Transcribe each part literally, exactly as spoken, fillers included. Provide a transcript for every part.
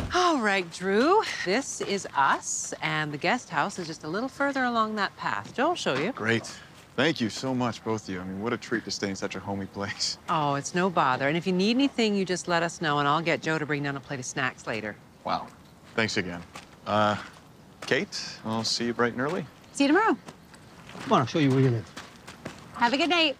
All right, Drew. This is us, and the guest house is just a little further along that path. Joe will show you. Great. Thank you so much, both of you. I mean, what a treat to stay in such a homey place. Oh, it's no bother. And if you need anything, you just let us know, and I'll get Joe to bring down a plate of snacks later. Wow. Thanks again. Uh, Kate, I'll see you bright and early. See you tomorrow. Come on, I'll show you where you live. Have a good night.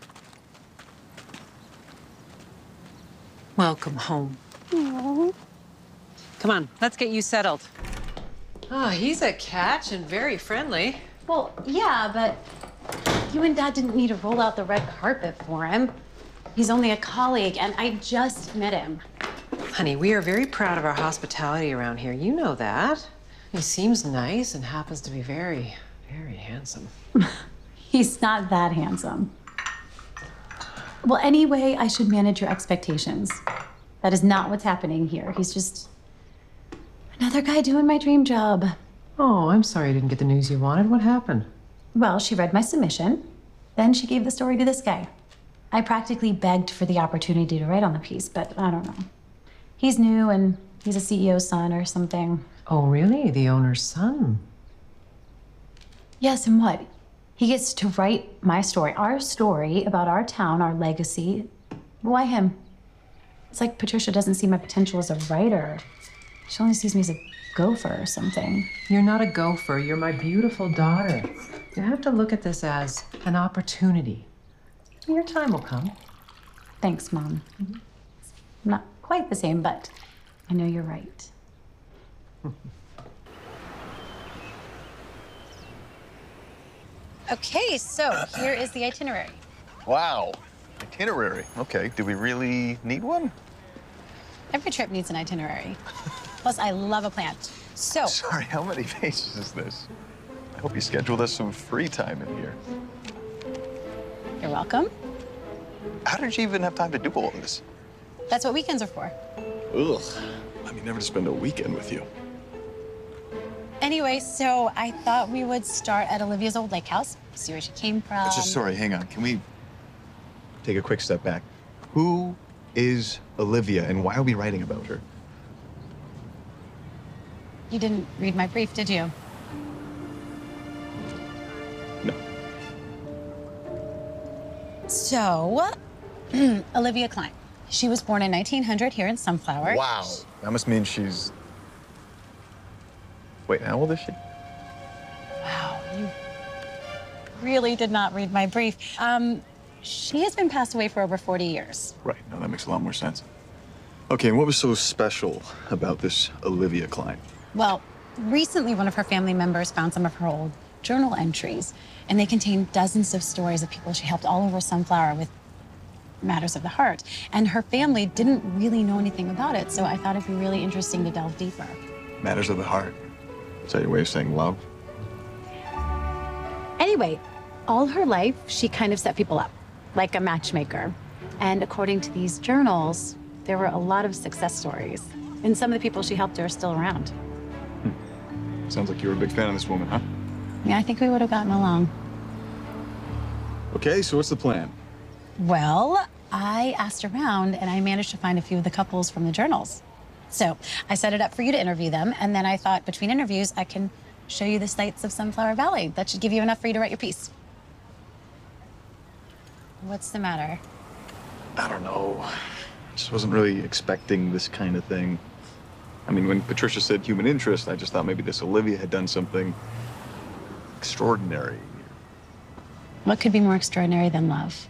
Welcome home. Aww. Come on, let's get you settled. Oh, he's a catch and very friendly. Well, yeah, but you and Dad didn't need to roll out the red carpet for him. He's only a colleague, and I just met him. Honey, we are very proud of our hospitality around here. You know that. He seems nice and happens to be very, very handsome. He's not that handsome. Well, anyway, I should manage your expectations. That is not what's happening here. He's just another guy doing my dream job. Oh, I'm sorry you didn't get the news you wanted. What happened? Well, she read my submission. Then she gave the story to this guy. I practically begged for the opportunity to write on the piece, but I don't know. He's new and he's a C E O's son or something. Oh, really? The owner's son? Yes, and what? He gets to write my story, our story about our town, our legacy. Why him? It's like Patricia doesn't see my potential as a writer. She only sees me as a gopher or something. You're not a gopher. You're my beautiful daughter. You have to look at this as an opportunity. Your time will come. Thanks, Mom. Mm-hmm. Not quite the same, but I know you're right. Okay, so here is the itinerary. Wow. Itinerary. Okay. Do we really need one? Every trip needs an itinerary. Plus, I love a plan. So. Sorry, how many pages is this? I hope you scheduled us some free time in here. You're welcome. How did you even have time to do all this? That's what weekends are for. Ugh. I mean, never to spend a weekend with you. Anyway, so I thought we would start at Olivia's old lake house, see where she came from. Just sorry, hang on. Can we take a quick step back? Who is Olivia and why are we writing about her? You didn't read my brief, did you? No. So, Olivia Klein. She was born in nineteen hundred here in Sunflower. Wow. That must mean she's... Wait, how old is she? Wow, you really did not read my brief. Um, she has been passed away for over forty years. Right, no, that makes a lot more sense. Okay, and what was so special about this Olivia Klein? Well, recently one of her family members found some of her old journal entries, and they contain dozens of stories of people she helped all over Sunflower with matters of the heart. And her family didn't really know anything about it, so I thought it'd be really interesting to delve deeper. Matters of the heart. Is that your way of saying love? Anyway, all her life, she kind of set people up, like a matchmaker. And according to these journals, there were a lot of success stories. And some of the people she helped are still around. Hmm. Sounds like you were a big fan of this woman, huh? Yeah, I think we would have gotten along. Okay, so what's the plan? Well, I asked around and I managed to find a few of the couples from the journals. So I set it up for you to interview them, and then I thought between interviews, I can show you the sights of Sunflower Valley. That should give you enough for you to write your piece. What's the matter? I don't know. I just wasn't really expecting this kind of thing. I mean, when Patricia said human interest, I just thought maybe this Olivia had done something extraordinary. What could be more extraordinary than love?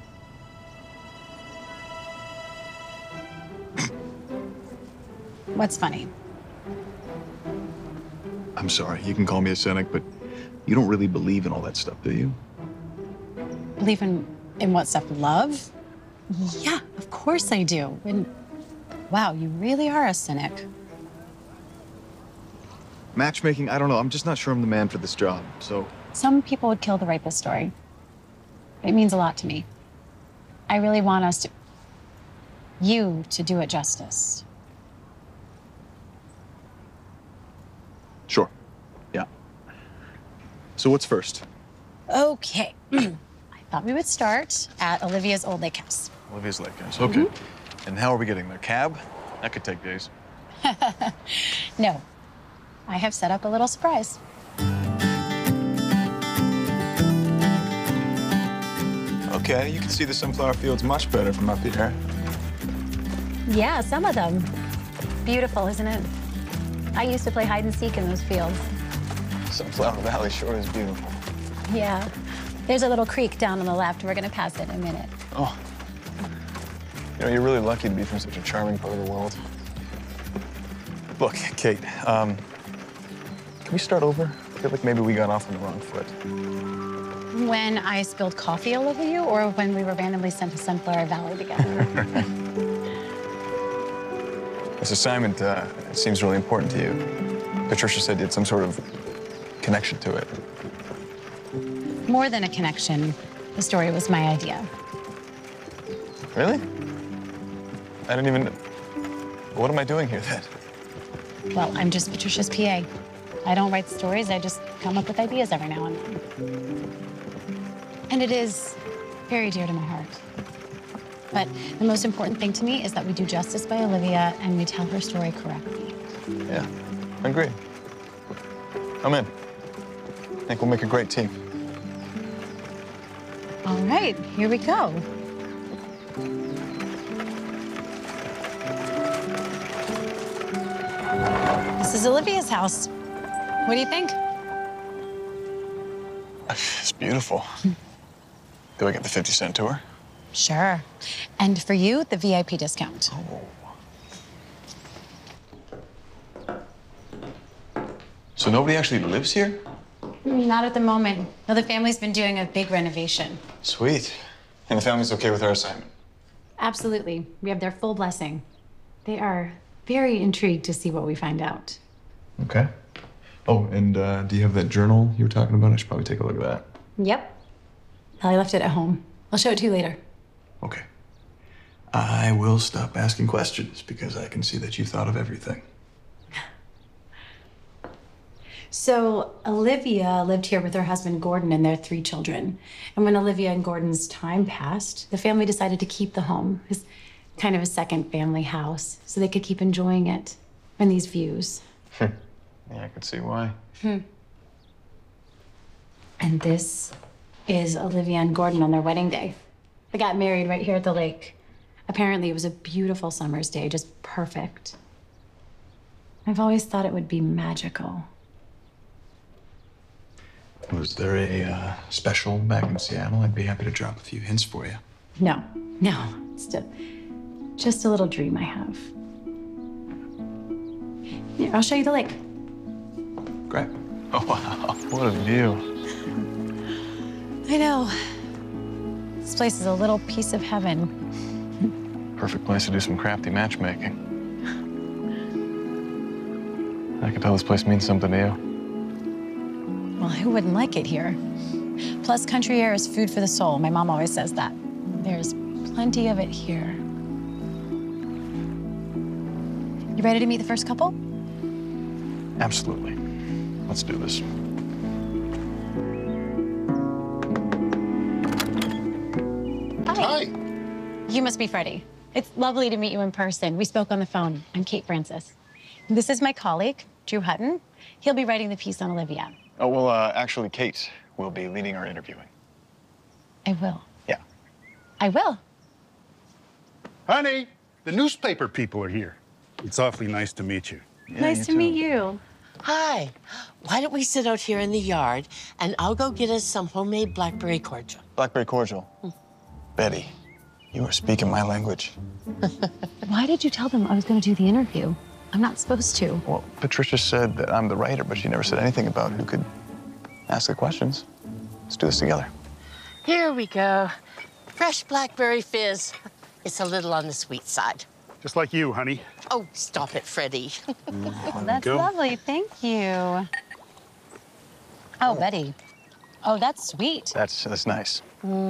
What's funny? I'm sorry, you can call me a cynic, but you don't really believe in all that stuff, do you? Believe in, in what stuff? Love? Yeah, of course I do. And wow, you really are a cynic. Matchmaking, I don't know. I'm just not sure I'm the man for this job, so... Some people would kill to write this story. It means a lot to me. I really want us to... you to do it justice. Sure. Yeah. So what's first? Okay. I thought we would start at Olivia's old lake house. Olivia's Lake House. Okay. Mm-hmm. And how are we getting there? Cab? That could take days. No, I have set up a little surprise. Okay, you can see the sunflower fields much better from up here. Yeah, some of them. Beautiful, isn't it? I used to play hide and seek in those fields. Sunflower Valley sure is beautiful. Yeah. There's a little creek down on the left. We're gonna pass it in a minute. Oh. You know, you're really lucky to be from such a charming part of the world. Look, Kate, um, can we start over? I feel like maybe we got off on the wrong foot. When I spilled coffee all over you, or when we were randomly sent to Sunflower Valley together? This assignment, uh, it seems really important to you. Patricia said you had some sort of connection to it. More than a connection, the story was my idea. Really? I didn't even... What am I doing here, then? Well, I'm just Patricia's P A. I don't write stories, I just come up with ideas every now and then. And it is very dear to my heart. But the most important thing to me is that we do justice by Olivia and we tell her story correctly. Yeah, I agree. I'm in. I think we'll make a great team. All right, here we go. This is Olivia's house. What do you think? It's beautiful. Do I get the fifty cent tour? Sure. And for you, the V I P discount. Oh. So nobody actually lives here? Not at the moment. No, the family's been doing a big renovation. Sweet. And the family's okay with our assignment? Absolutely. We have their full blessing. They are very intrigued to see what we find out. Okay. Oh, and uh, do you have that journal you were talking about? I should probably take a look at that. Yep. I left it at home. I'll show it to you later. Okay. I will stop asking questions because I can see that you've thought of everything. So Olivia lived here with her husband, Gordon, and their three children. And when Olivia and Gordon's time passed, the family decided to keep the home as kind of a second family house so they could keep enjoying it and these views. Yeah, I could see why. Hmm. And this is Olivia and Gordon on their wedding day. They got married right here at the lake. Apparently, it was a beautiful summer's day, just perfect. I've always thought it would be magical. Was there a uh, special back in Seattle? I'd be happy to drop a few hints for you. No, no, it's just, just a little dream I have. Here, I'll show you the lake. Great. Oh, wow. What a view. I know. This place is a little piece of heaven. Perfect place to do some crafty matchmaking. I can tell this place means something to you. Well, who wouldn't like it here? Plus, country air is food for the soul. My mom always says that. There's plenty of it here. You ready to meet the first couple? Absolutely. Let's do this. Hi. Hi. You must be Freddie. It's lovely to meet you in person. We spoke on the phone. I'm Kate Francis. This is my colleague, Drew Hutton. He'll be writing the piece on Olivia. Oh, well, uh, actually, Kate will be leading our interviewing. I will. Yeah. I will. Honey, the newspaper people are here. It's awfully nice to meet you. Yeah, nice to too. meet you. Hi. Why don't we sit out here in the yard and I'll go get us some homemade blackberry cordial. Blackberry cordial. Hmm. Betty, you are speaking my language. Why did you tell them I was going to do the interview? I'm not supposed to. Well, Patricia said that I'm the writer, but she never said anything about who could ask the questions. Let's do this together. Here we go. Fresh blackberry fizz. It's a little on the sweet side. Just like you, honey. Oh, stop it, Freddie. Oh, that's go. lovely. Thank you. Oh, Betty. Oh, that's sweet. That's, that's nice.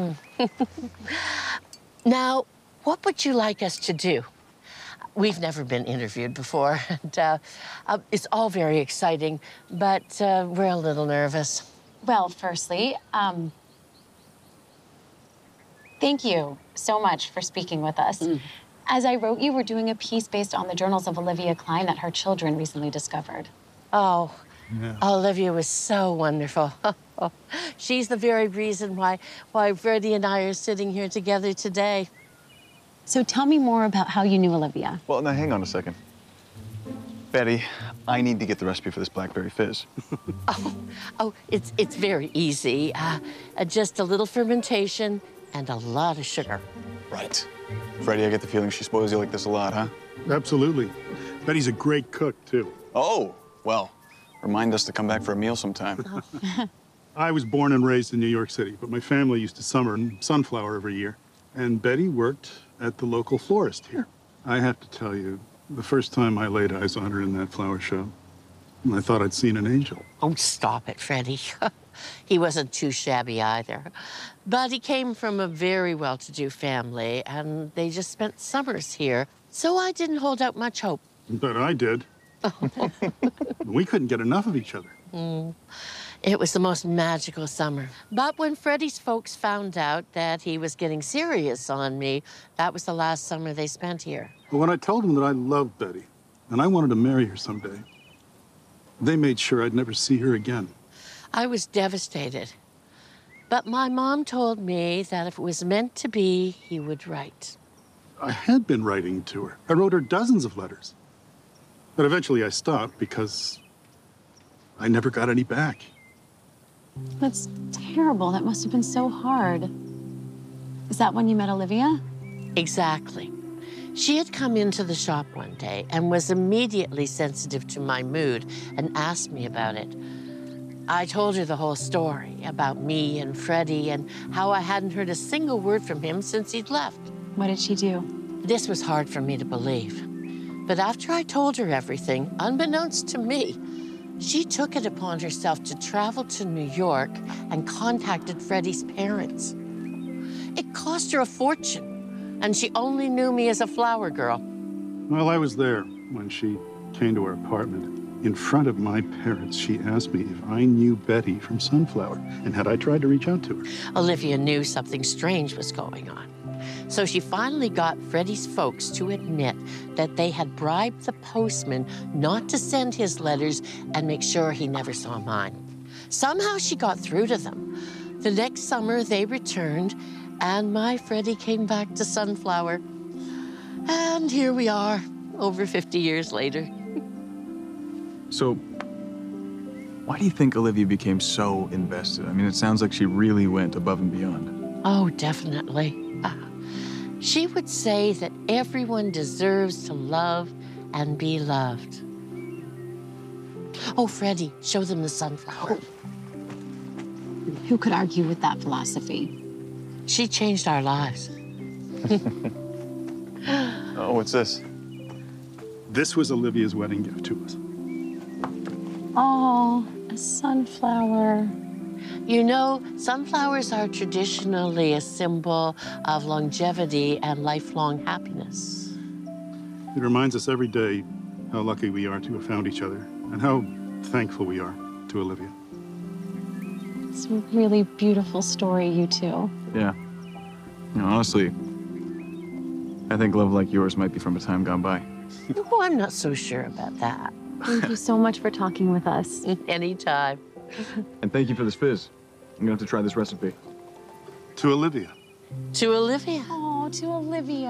Now, what would you like us to do? We've never been interviewed before, and uh, uh, it's all very exciting, but uh, we're a little nervous. Well, firstly, um, thank you so much for speaking with us. Mm. As I wrote you, we're doing a piece based on the journals of Olivia Klein that her children recently discovered. Oh, Yeah. Olivia was so wonderful. She's the very reason why, why Freddie and I are sitting here together today. So tell me more about how you knew Olivia. Well, now hang on a second. Betty, I need to get the recipe for this blackberry fizz. Oh, oh, it's it's very easy. Uh, uh, just a little fermentation and a lot of sugar. Right. Freddie, I get the feeling she spoils you like this a lot, huh? Absolutely. Betty's a great cook, too. Oh, well, remind us to come back for a meal sometime. I was born and raised in New York City, but my family used to summer in Sunflower every year. And Betty worked at the local florist here. I have to tell you, the first time I laid eyes on her in that flower show, I thought I'd seen an angel. Oh, stop it, Freddie. He wasn't too shabby either. But he came from a very well-to-do family, and they just spent summers here. So I didn't hold out much hope. But I did. We couldn't get enough of each other. Mm. It was the most magical summer. But when Freddie's folks found out that he was getting serious on me, that was the last summer they spent here. But when I told them that I loved Betty and I wanted to marry her someday, they made sure I'd never see her again. I was devastated. But my mom told me that if it was meant to be, he would write. I had been writing to her. I wrote her dozens of letters. But eventually I stopped because I never got any back. That's terrible. That must have been so hard. Is that when you met Olivia? Exactly. She had come into the shop one day and was immediately sensitive to my mood and asked me about it. I told her the whole story about me and Freddie and how I hadn't heard a single word from him since he'd left. What did she do? This was hard for me to believe. But after I told her everything, unbeknownst to me, she took it upon herself to travel to New York and contacted Freddie's parents. It cost her a fortune, and she only knew me as a flower girl. Well, I was there when she came to our apartment. In front of my parents, she asked me if I knew Betty from Sunflower, and had I tried to reach out to her. Olivia knew something strange was going on. So she finally got Freddie's folks to admit that they had bribed the postman not to send his letters and make sure he never saw mine. Somehow she got through to them. The next summer they returned, and my Freddie came back to Sunflower. And here we are, over fifty years later. So, why do you think Olivia became so invested? I mean, it sounds like she really went above and beyond. Oh, definitely. Uh, she would say that everyone deserves to love and be loved. Oh, Freddie, show them the sunflower. Who could argue with that philosophy? She changed our lives. Oh, what's this? This was Olivia's wedding gift to us. Oh, a sunflower. You know, sunflowers are traditionally a symbol of longevity and lifelong happiness. It reminds us every day how lucky we are to have found each other and how thankful we are to Olivia. It's a really beautiful story, you two. Yeah. You know, honestly, I think love like yours might be from a time gone by. Oh, I'm not so sure about that. Thank you so much for talking with us. Anytime. And thank you for this fizz. I'm gonna have to try this recipe. To Olivia. To Olivia. Oh, to Olivia.